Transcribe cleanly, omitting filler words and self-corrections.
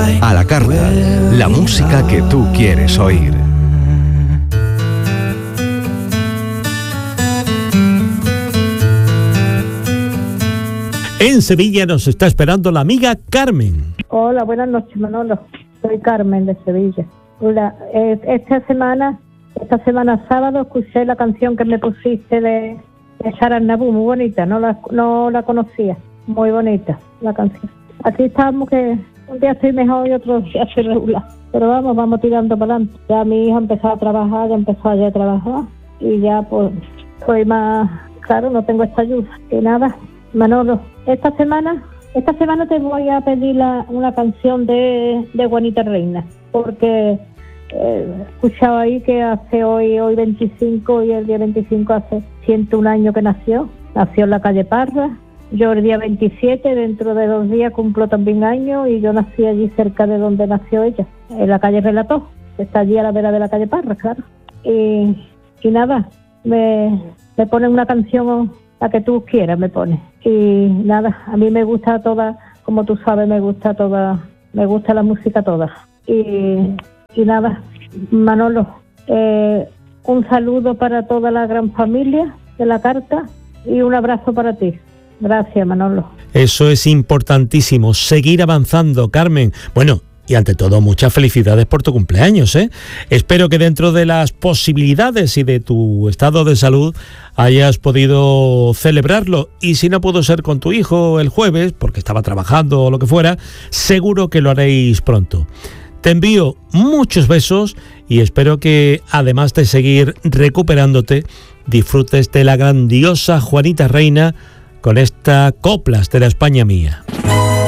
A la carta, la música que tú quieres oír. En Sevilla nos está esperando la amiga Carmen. Hola, buenas noches, Manolo. Soy Carmen de Sevilla. Hola, esta semana sábado escuché la canción que me pusiste de Sara Nabú, muy bonita, no la conocía, muy bonita la canción. Aquí estamos, que un día estoy mejor y otro día estoy regular, pero vamos tirando para adelante. Ya mi hija empezó a trabajar, y ya pues soy más, claro, no tengo esta ayuda. Y nada, Manolo, esta semana te voy a pedir una canción de Juanita Reina, porque he escuchado ahí que hace hoy 25 y el día 25 hace 101 años que nació en la calle Parra. Yo el día 27, dentro de 2 días, cumplo también años, y yo nací allí cerca de donde nació ella, en la calle Relató, que está allí a la vera de la calle Parra, claro. Y nada, me ponen una canción, la que tú quieras me pones. Y nada, a mí me gusta toda, como tú sabes, me gusta la música toda. Y nada, Manolo, un saludo para toda la gran familia de la carta y un abrazo para ti. Gracias, Manolo. Eso es importantísimo, seguir avanzando, Carmen. Bueno, y ante todo, muchas felicidades por tu cumpleaños, ¿eh? Espero que dentro de las posibilidades y de tu estado de salud hayas podido celebrarlo. Y si no pudo ser con tu hijo el jueves, porque estaba trabajando o lo que fuera, seguro que lo haréis pronto. Te envío muchos besos y espero que, además de seguir recuperándote, disfrutes de la grandiosa Juanita Reina con esta Coplas de la España Mía.